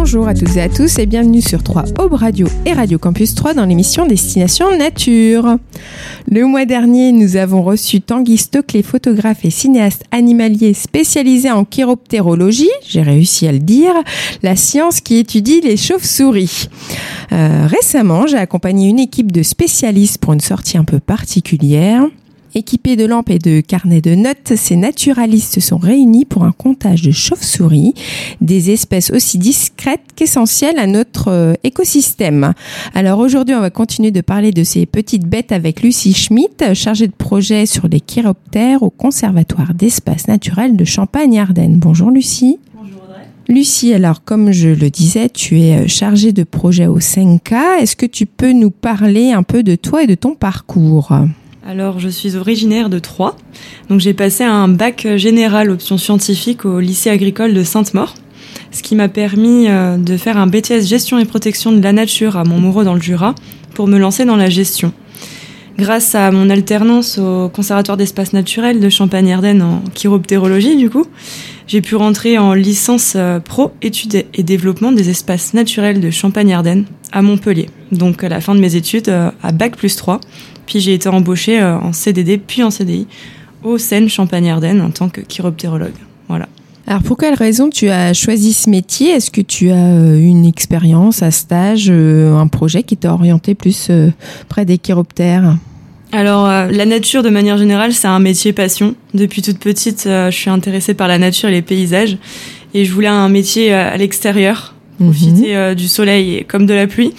Bonjour à toutes et à tous et bienvenue sur 3 Aube Radio et Radio Campus 3 dans l'émission Destination Nature. Le mois dernier, nous avons reçu Tanguy Stoclet, photographe et cinéaste animalier spécialisé en chiroptérologie, j'ai réussi à le dire, la science qui étudie les chauves-souris. Récemment, j'ai accompagné une équipe de spécialistes pour une sortie un peu particulière. Équipés de lampes et de carnets de notes, ces naturalistes se sont réunis pour un comptage de chauves-souris, des espèces aussi discrètes qu'essentielles à notre écosystème. Alors aujourd'hui, on va continuer de parler de ces petites bêtes avec Lucie Schmitt, chargée de projet sur les chiroptères au Conservatoire d'espaces naturels de Champagne-Ardenne. Bonjour Lucie. Bonjour Audrey. Lucie, alors comme je le disais, tu es chargée de projet au SENCA. Est-ce que tu peux nous parler un peu de toi et de ton parcours ? Alors, je suis originaire de Troyes. Donc, j'ai passé un bac général option scientifique au lycée agricole de Sainte-Maure, ce qui m'a permis de faire un BTS gestion et protection de la nature à Montmoreau dans le Jura pour me lancer dans la gestion. Grâce à mon alternance au Conservatoire d'espaces naturels de Champagne-Ardenne en chiroptérologie, du coup, j'ai pu rentrer en licence pro études et développement des espaces naturels de Champagne-Ardenne à Montpellier. Donc, à la fin de mes études, à bac+3. Puis j'ai été embauchée en CDD puis en CDI au CEN Champagne-Ardenne en tant que chiroptérologue. Voilà. Alors pour quelle raison tu as choisi ce métier ? Est-ce que tu as une expérience, un stage, un projet qui t'a orienté plus près des chiroptères ? Alors la nature de manière générale, c'est un métier passion. Depuis toute petite, je suis intéressée par la nature et les paysages et je voulais un métier à l'extérieur, profiter du soleil comme de la pluie.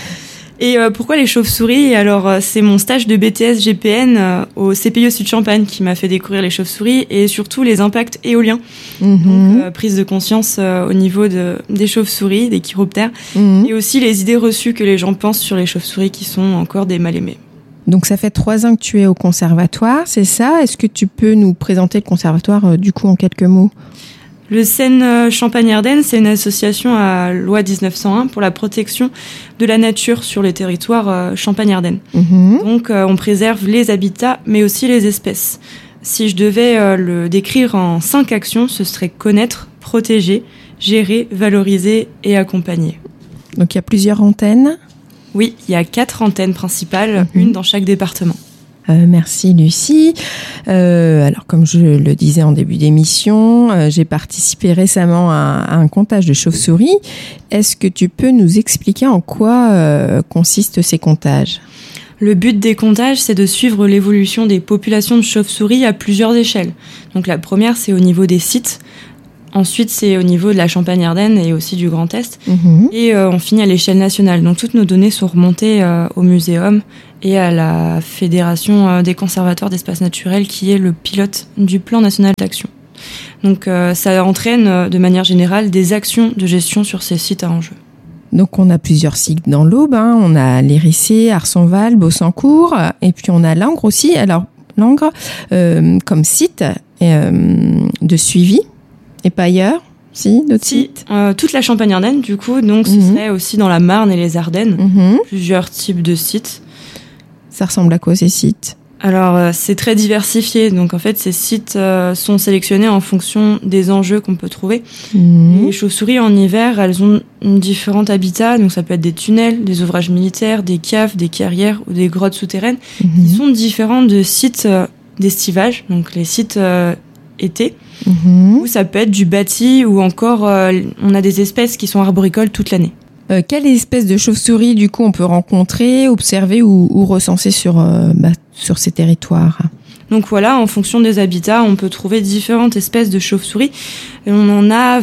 Et pourquoi les chauves-souris ? Alors, c'est mon stage de BTS GPN au CPIE Sud-Champagne qui m'a fait découvrir les chauves-souris et surtout les impacts éoliens. Donc, prise de conscience au niveau des chauves-souris, des chiroptères, et aussi les idées reçues que les gens pensent sur les chauves-souris qui sont encore des mal-aimés. Donc, ça fait 3 ans que tu es au conservatoire, c'est ça ? Est-ce que tu peux nous présenter le conservatoire, du coup, en quelques mots ? Le CEN Champagne-Ardenne, c'est une association à loi 1901 pour la protection de la nature sur les territoires Champagne-Ardenne. Donc, on préserve les habitats, mais aussi les espèces. Si je devais le décrire en 5 actions, ce serait connaître, protéger, gérer, valoriser et accompagner. Donc, il y a plusieurs antennes ? Oui, il y a 4 antennes principales, une dans chaque département. Merci Lucie. Alors comme je le disais en début d'émission, j'ai participé récemment à un comptage de chauves-souris. Est-ce que tu peux nous expliquer en quoi consistent ces comptages ? Le but des comptages, c'est de suivre l'évolution des populations de chauves-souris à plusieurs échelles. Donc la première, c'est au niveau des sites. Ensuite, c'est au niveau de la Champagne-Ardenne et aussi du Grand Est. Et on finit à l'échelle nationale. Donc, toutes nos données sont remontées au muséum et à la Fédération des conservateurs d'espaces naturels qui est le pilote du plan national d'action. Donc, ça entraîne de manière générale des actions de gestion sur ces sites à enjeu. Donc, on a plusieurs sites dans l'Aube. On a Lérissé, Arsonval, Beausancourt et puis on a Langres aussi. Alors, Langres comme site de suivi. Et pas ailleurs, si, d'autres sites ? Toute la Champagne-Ardenne, du coup, donc ce serait aussi dans la Marne et les Ardennes, plusieurs types de sites. Ça ressemble à quoi ces sites ? Alors, c'est très diversifié, donc en fait, ces sites sont sélectionnés en fonction des enjeux qu'on peut trouver. Les chauves-souris, en hiver, elles ont différents habitats, donc ça peut être des tunnels, des ouvrages militaires, des caves, des carrières ou des grottes souterraines, qui sont différents de sites d'estivage, donc les sites été, ou ça peut être du bâti, ou encore on a des espèces qui sont arboricoles toute l'année. Quelle espèce de chauve-souris, du coup, on peut rencontrer, observer ou recenser sur ces territoires ? Donc voilà, en fonction des habitats, on peut trouver différentes espèces de chauves-souris. Et on en a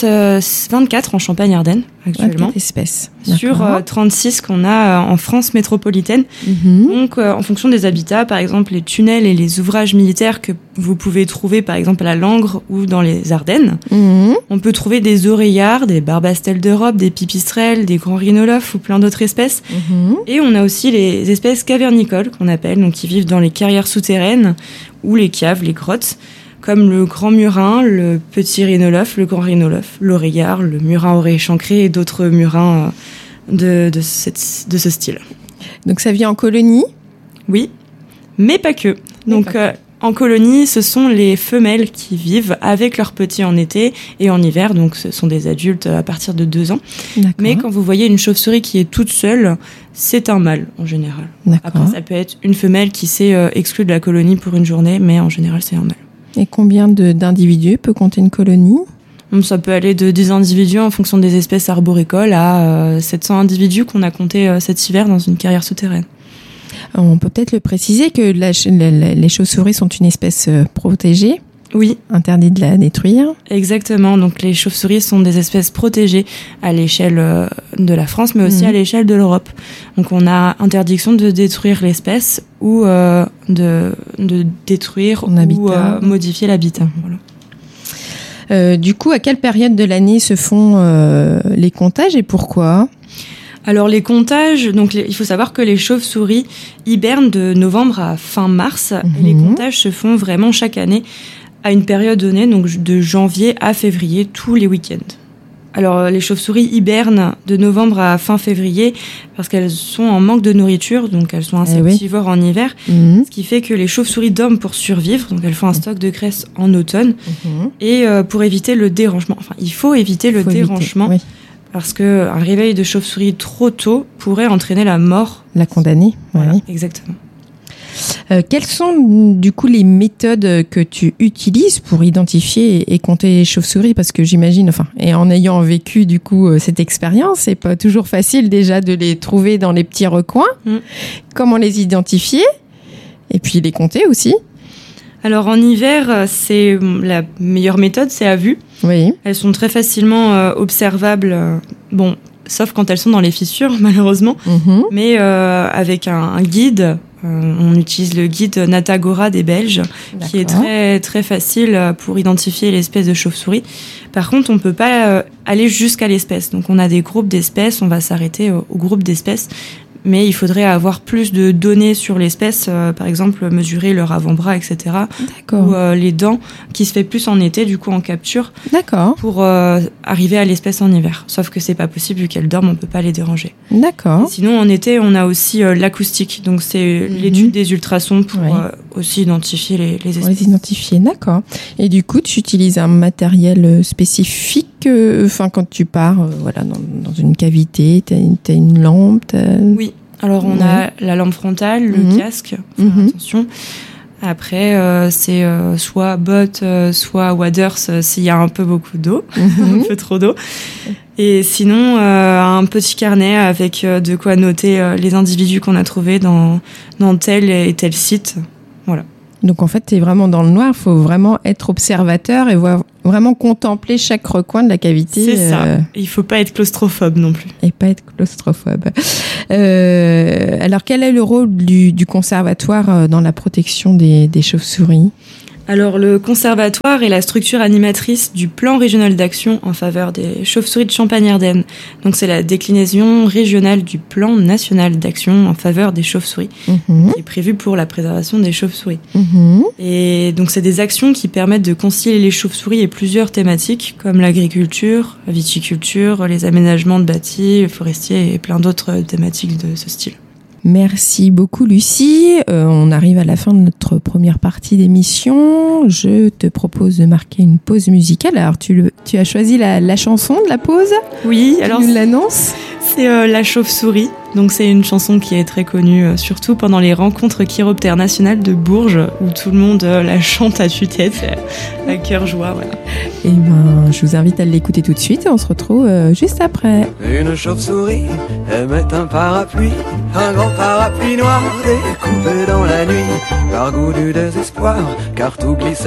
24 en Champagne-Ardenne actuellement. 24 espèces. Sur 36 qu'on a en France métropolitaine. Donc en fonction des habitats, par exemple les tunnels et les ouvrages militaires que vous pouvez trouver par exemple à la Langres ou dans les Ardennes. On peut trouver des oreillards, des barbastelles d'Europe, des pipistrelles, des grands rhinolophes ou plein d'autres espèces. Et on a aussi les espèces cavernicoles qu'on appelle, donc qui vivent dans les carrières souterraines ou les caves, les grottes, comme le grand murin, le petit rhinolophe, le grand rhinolophe, l'oreillard, le murin oreille échancrée et d'autres murins de ce style. Donc ça vit en colonie ? Oui, mais pas que. Donc En colonie, ce sont les femelles qui vivent avec leurs petits en été et en hiver, donc ce sont des adultes à partir de 2 ans. D'accord. Mais quand vous voyez une chauve-souris qui est toute seule, c'est un mâle en général. D'accord. Après, ça peut être une femelle qui s'est exclue de la colonie pour une journée, mais en général, c'est un mâle. Et combien d'individus peut compter une colonie ? Ça peut aller de 10 individus en fonction des espèces arboricoles à 700 individus qu'on a comptés cet hiver dans une carrière souterraine. On peut peut-être le préciser que les chauves-souris sont une espèce protégée. Oui. Interdit de la détruire. Exactement. Donc les chauves-souris sont des espèces protégées à l'échelle de la France, mais aussi à l'échelle de l'Europe. Donc on a interdiction de détruire l'espèce ou de détruire ou modifier l'habitat. Voilà. Du coup, à quelle période de l'année se font les comptages et pourquoi ? Alors les comptages, donc il faut savoir que les chauves-souris hibernent de novembre à fin mars. Et les comptages se font vraiment chaque année à une période donnée, donc de janvier à février, tous les week-ends. Alors les chauves-souris hibernent de novembre à fin février parce qu'elles sont en manque de nourriture, donc elles sont insectivores en hiver, ce qui fait que les chauves-souris dorment pour survivre, donc elles font un stock de graisse en automne, et pour éviter le dérangement. Enfin, il faut éviter le dérangement. Oui. Parce qu'un réveil de chauve-souris trop tôt pourrait entraîner la mort. La condamner, voilà, exactement. Quelles sont du coup les méthodes que tu utilises pour identifier et compter les chauves-souris ? Parce que j'imagine, et en ayant vécu du coup cette expérience, c'est pas toujours facile déjà de les trouver dans les petits recoins. Comment les identifier ? Et puis les compter aussi ? Alors en hiver, c'est la meilleure méthode, c'est à vue. Oui. Elles sont très facilement observables, sauf quand elles sont dans les fissures, malheureusement. Mais avec un guide, on utilise le guide Natagora des Belges, qui est très, très facile pour identifier l'espèce de chauve-souris. Par contre, on ne peut pas aller jusqu'à l'espèce. Donc on a des groupes d'espèces, on va s'arrêter au groupe d'espèces. Mais il faudrait avoir plus de données sur l'espèce, par exemple mesurer leur avant-bras, etc. D'accord. Ou les dents, qui se fait plus en été, du coup en capture. D'accord. Pour arriver à l'espèce en hiver. Sauf que c'est pas possible, vu qu'elles dorment, on peut pas les déranger. D'accord. Et sinon, en été, on a aussi l'acoustique. Donc c'est l'étude des ultrasons pour aussi identifier les espèces. On les identifier, d'accord. Et du coup, tu utilises un matériel spécifique, quand tu pars dans une cavité, t'as une lampe, Oui. Alors, on a la lampe frontale, le casque, attention. Après, c'est soit bottes, soit waders s'il y a un peu beaucoup d'eau, un peu trop d'eau. Et sinon, un petit carnet avec de quoi noter les individus qu'on a trouvés dans tel et tel site. Voilà. Donc en fait, tu es vraiment dans le noir, il faut vraiment être observateur et vraiment contempler chaque recoin de la cavité. C'est ça, il ne faut pas être claustrophobe non plus. Et pas être claustrophobe. Alors quel est le rôle du conservatoire dans la protection des chauves-souris ? Alors, le conservatoire est la structure animatrice du plan régional d'action en faveur des chauves-souris de Champagne-Ardenne. Donc, c'est la déclinaison régionale du plan national d'action en faveur des chauves-souris, qui est prévu pour la préservation des chauves-souris. Et donc, c'est des actions qui permettent de concilier les chauves-souris et plusieurs thématiques, comme l'agriculture, la viticulture, les aménagements de bâtis, forestiers et plein d'autres thématiques de ce style. Merci beaucoup Lucie. On arrive à la fin de notre première partie d'émission. Je te propose de marquer une pause musicale. Alors tu as choisi la chanson de la pause ? Oui, alors tu nous l'annonces ? C'est La Chauve-souris. Donc c'est une chanson qui est très connue, surtout pendant les rencontres chiroptères nationales de Bourges, où tout le monde la chante à tue-tête, à cœur joie. Voilà. Et je vous invite à l'écouter tout de suite et on se retrouve juste après. Une chauve-souris aimait un parapluie, un grand parapluie noir découpé dans la nuit, par goût du désespoir, car tout glissait